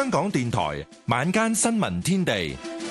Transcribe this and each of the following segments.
香港電台晚間新聞天地，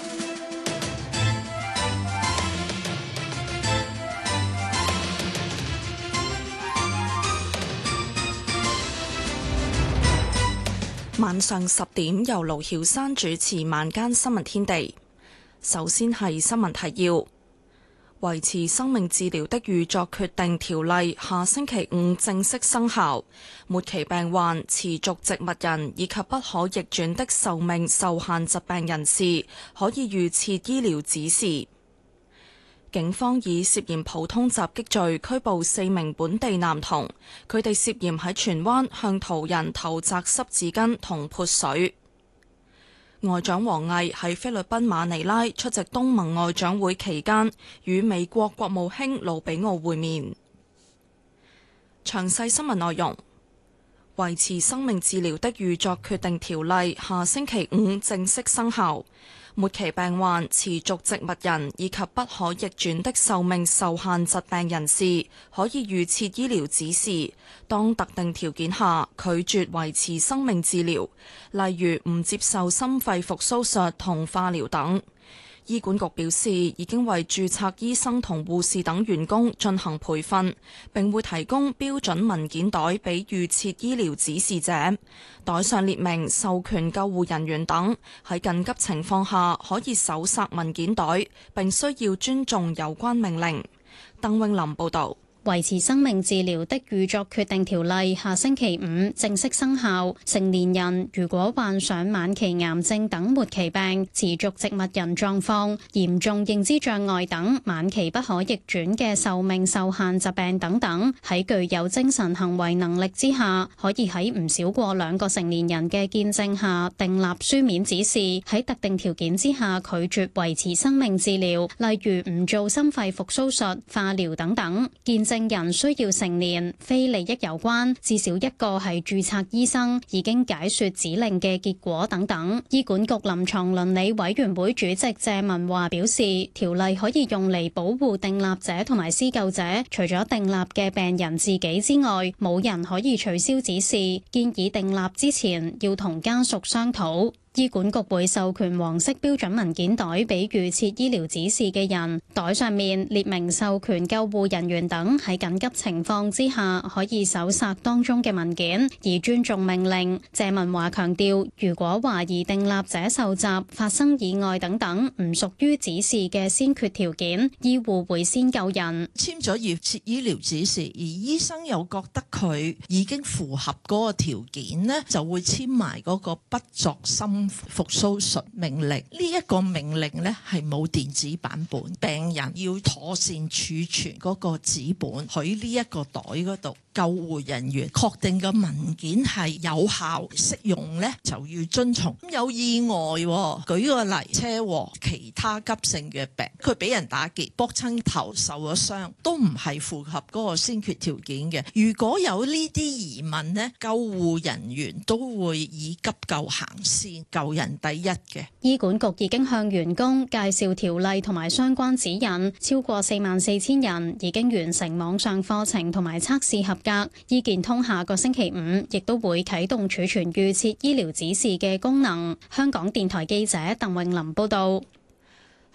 晚上10點由盧曉珊主持晚間新聞天地。首先係新聞提要：維持生命治療的預作決定條例下星期五正式生效，末期病患、持續植物人以及不可逆轉的壽命受限疾病人士可以預設醫療指示。警方以涉嫌普通襲擊罪拘捕4名本地男童，佢哋涉嫌喺荃灣向途人投擲濕紙巾同潑水。外長王毅喺菲律賓馬尼拉出席東盟外長會期間，與美國國務卿魯比奧會面。詳細新聞內容：維持生命治療的預作決定條例下星期五正式生效。末期病患、持續植物人以及不可逆轉的壽命受限疾病人士可以預設醫療指示，當特定條件下拒絕維持生命治療，例如唔接受心肺復甦術同化療等。醫管局表示，已經為註冊醫生同護士等員工進行培訓，並會提供標準文件袋俾預設醫療指示者。袋上列明授權救護人員等喺緊急情況下可以搜索文件袋，並需要尊重有關命令。鄧永林報導。 維持生命治療的預作決定條例下星期五正式生效。成年人如果患上晚期癌症等末期病、持續植物人狀況、嚴重認知障礙等晚期不可逆轉嘅壽命受限疾病等等，喺具有精神行為能力之下，可以喺唔少過2個成年人嘅見證下訂立書面指示，喺特定條件之下拒絕維持生命治療，例如唔做心肺復甦術、化療等等。見證人需要成年，非利益有關，至少1個係註冊醫生，已經解說指令嘅結果等等。醫管局臨床倫理委員會主席謝文華表示，條例可以用嚟保護訂立者同埋施救者，除咗訂立嘅病人自己之外，冇人可以取消指示，建議訂立之前要同家屬商討。醫管局會授權黃色標準文件袋俾預設醫療指示嘅人，袋上面列明授權救護人員等喺緊急情況之下可以搜索當中嘅文件，而尊重命令。謝文華強調，如果懷疑訂立者受襲、發生意外等等唔屬於指示嘅先決條件，醫護會先救人。 簽咗預設醫療指示，而醫生又覺得佢已經符合嗰個條件呢，就會簽埋嗰個不作心復甦術命令。呢一個命令呢係冇電子版本，病人要妥善儲存嗰個紙本喺呢一個袋嗰度。救護人員確定嘅文件係有效適用呢，就要遵從。有意外，舉個例，車禍、其他急性嘅病，佢俾人打劫、搏親頭、受咗傷，都唔係符合嗰個先決條件嘅。如果有呢啲疑問呢，救護人員都會以急救行先，救人第一嘅。 醫管局已經向員工介紹條例同埋相關指引，超過44000人已經完成網上課程同埋測試合格。醫健通下個星期五亦都會啟動儲存預設醫療指示嘅功能。香港電台記者鄧永林報道。